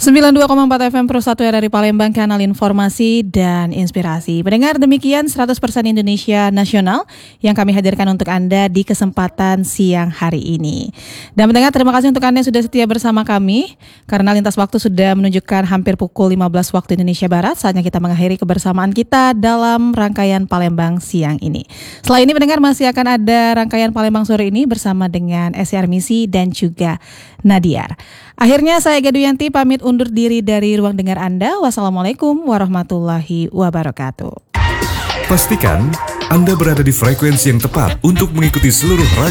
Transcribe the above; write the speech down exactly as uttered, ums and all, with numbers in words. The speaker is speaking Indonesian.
sembilan puluh dua koma empat F M Pro satu R R I Palembang, kanal informasi dan inspirasi. Pendengar, demikian seratus persen Indonesia Nasional yang kami hadirkan untuk Anda di kesempatan siang hari ini. Dan pendengar, terima kasih untuk Anda yang sudah setia bersama kami. Karena lintas waktu sudah menunjukkan hampir pukul lima belas waktu Indonesia Barat, saatnya kita mengakhiri kebersamaan kita dalam rangkaian Palembang siang ini. Setelah ini pendengar, masih akan ada rangkaian Palembang sore ini bersama dengan S C Armisi dan juga Nadiar. Akhirnya saya Gaduyanti pamit undur diri dari ruang dengar Anda. Wassalamualaikum warahmatullahi wabarakatuh. Pastikan Anda berada di frekuensi yang tepat untuk mengikuti seluruh